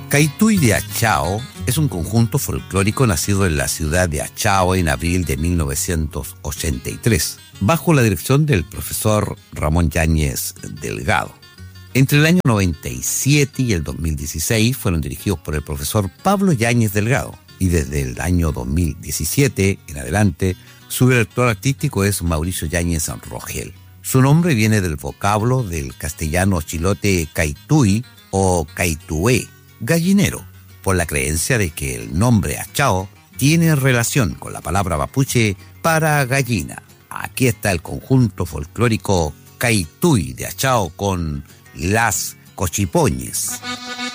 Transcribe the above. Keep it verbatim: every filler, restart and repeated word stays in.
Caituy de Achao es un conjunto folclórico nacido en la ciudad de Achao en abril de mil novecientos ochenta y tres, bajo la dirección del profesor Ramón Yáñez Delgado. Entre el año noventa y siete y el dos mil dieciséis fueron dirigidos por el profesor Pablo Yáñez Delgado, y desde el año dos mil diecisiete en adelante su director artístico es Mauricio Yáñez Rogel. Su nombre viene del vocablo del castellano chilote caituy o caitué, gallinero, por la creencia de que el nombre Achao tiene relación con la palabra mapuche para gallina. Aquí está el conjunto folclórico Caituy de Achao con Las Cochipoñes.